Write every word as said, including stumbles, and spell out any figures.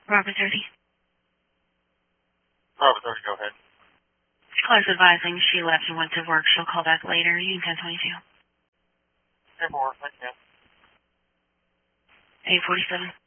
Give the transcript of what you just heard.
Bravo thirty. Bravo thirty, go ahead. Car's advising she left and went to work. She'll call back later. You ten twenty-two. Paperwork, thank you. eight forty-seven.